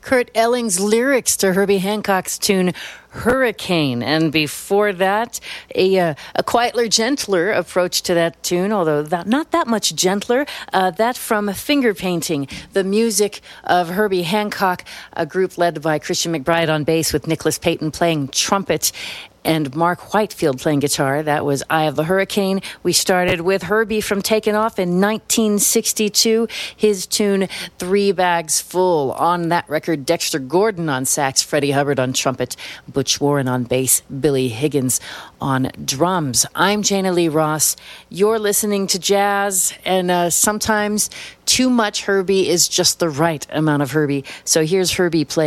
Kurt Elling's lyrics to Herbie Hancock's tune Hurricane. And before that, a quietly gentler approach to that tune, although not that much gentler, that from Finger Painting, the music of Herbie Hancock, a group led by Christian McBride on bass with Nicholas Payton playing trumpet and Mark Whitefield playing guitar. That was Eye of the Hurricane. We started with Herbie from Taken Off in 1962. His tune, Three Bags Full. On that record, Dexter Gordon on sax, Freddie Hubbard on trumpet, Butch Warren on bass, Billy Higgins on drums. I'm Jana Lee Ross. You're listening to jazz, and sometimes too much Herbie is just the right amount of Herbie. So here's Herbie playing